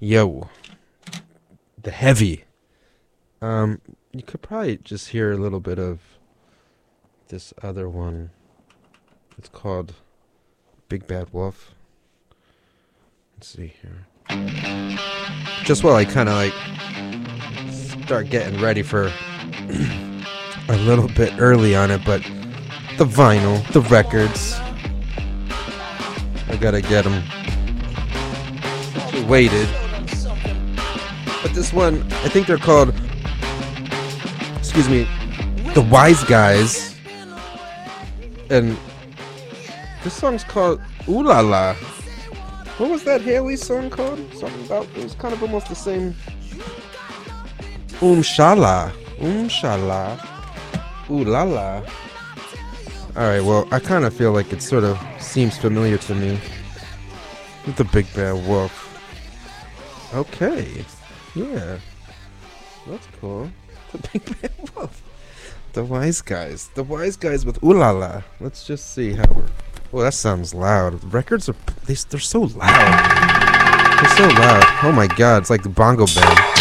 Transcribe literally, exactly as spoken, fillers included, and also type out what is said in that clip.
Yo, the heavy. Um, you could probably just hear a little bit of this other one. It's called Big Bad Wolf. Let's see here. Just while I kind of like start getting ready for a little bit early on it, but the vinyl, the records, I gotta get them weighted. But this one, I think they're called, excuse me, The Wise Guys. And this song's called Ooh La La. What was that Haley song called? Something about, it was kind of almost the same. Um Shala. Um Shala. Ooh La La. Alright, well, I kind of feel like it sort of seems familiar to me. With the Big Bad Wolf. Okay. Yeah. That's cool. The Big Bad Wolf. The Wise Guys. The Wise Guys with Ooh La La. Let's just see how we're... Oh, that sounds loud. The records are... They, they're so loud. They're so loud. Oh my god, it's like the bongo band.